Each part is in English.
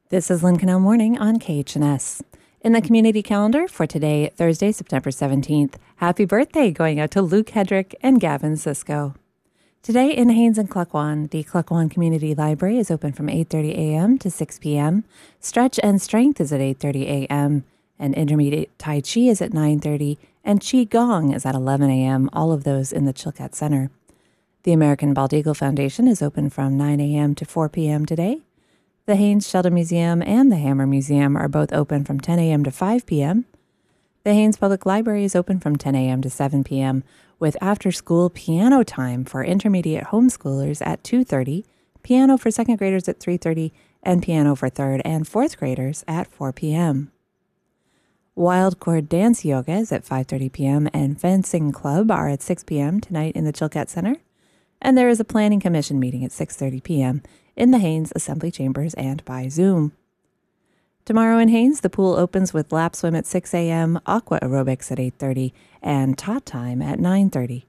This is Lynn Canal Morning on KHNS. In the community calendar for today, Thursday, September 17th, happy birthday going out to Luke Hedrick and Gavin Sisko. Today in Haines and Cluckwan, the Cluckwan Community Library is open from 8:30 a.m. to 6 p.m. Stretch and Strength is at 8:30 a.m. and Intermediate Tai Chi is at 9:30 and Qi Gong is at 11 a.m., all of those in the Chilkat Center. The American Bald Eagle Foundation is open from 9 a.m. to 4 p.m. today. The Haines Sheldon Museum and the Hammer Museum are both open from 10 a.m. to 5 p.m. The Haines Public Library is open from 10 a.m. to 7 p.m. with after-school piano time for intermediate homeschoolers at 2:30, piano for second graders at 3:30, and piano for third and fourth graders at 4 p.m. Wild Chord Dance Yoga is at 5:30 p.m. and Fencing Club are at 6 p.m. tonight in the Chilkat Center. And there is a Planning Commission meeting at 6:30 p.m. in the Haines Assembly Chambers and by Zoom. Tomorrow in Haines, the pool opens with lap swim at 6 a.m., aqua aerobics at 8:30, and tot time at 9:30.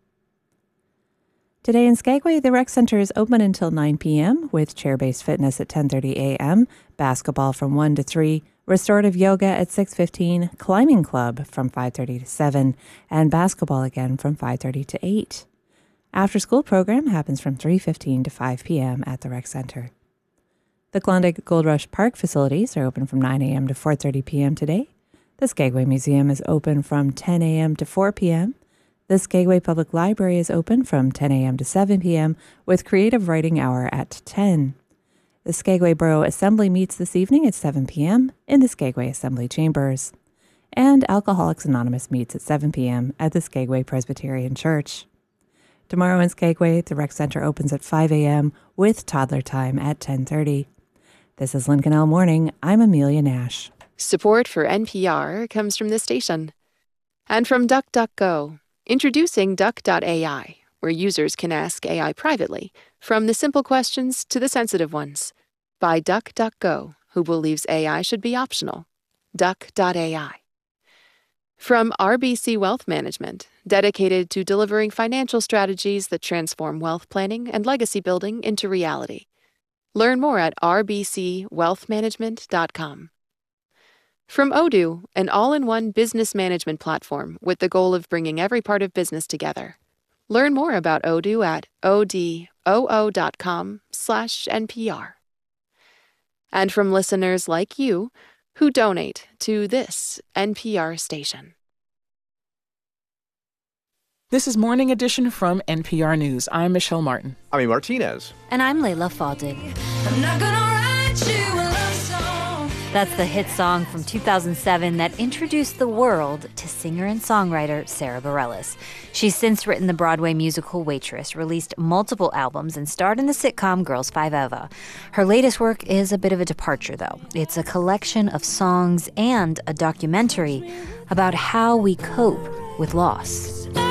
Today in Skagway, the rec center is open until 9 p.m. with chair-based fitness at 10:30 a.m., basketball from 1 to 3, restorative yoga at 6:15, climbing club from 5:30 to 7, and basketball again from 5:30 to 8. After-school program happens from 3:15 to 5 p.m. at the rec center. The Klondike Gold Rush Park facilities are open from 9 a.m. to 4:30 p.m. today. The Skagway Museum is open from 10 a.m. to 4 p.m. The Skagway Public Library is open from 10 a.m. to 7 p.m. with Creative Writing Hour at 10. The Skagway Borough Assembly meets this evening at 7 p.m. in the Skagway Assembly Chambers. And Alcoholics Anonymous meets at 7 p.m. at the Skagway Presbyterian Church. Tomorrow in Skagway, the rec center opens at 5 a.m. with toddler time at 10:30. This is Lynn Canal Morning. I'm Amelia Nash. Support for NPR comes from this station. And from DuckDuckGo, introducing Duck.ai, where users can ask AI privately, from the simple questions to the sensitive ones. By DuckDuckGo, who believes AI should be optional. Duck.ai. From RBC Wealth Management, dedicated to delivering financial strategies that transform wealth planning and legacy building into reality. Learn more at rbcwealthmanagement.com. From Odoo, an all-in-one business management platform with the goal of bringing every part of business together. Learn more about Odoo at odoo.com/NPR. And from listeners like you who donate to this NPR station. This is Morning Edition from NPR News. I'm Michelle Martin. I'm Martinez. And I'm Layla Fadil. I'm not gonna write you a love song. That's the hit song from 2007 that introduced the world to singer and songwriter Sara Bareilles. She's since written the Broadway musical Waitress, released multiple albums, and starred in the sitcom Girls 5 Eva. Her latest work is a bit of a departure, though. It's a collection of songs and a documentary about how we cope with loss.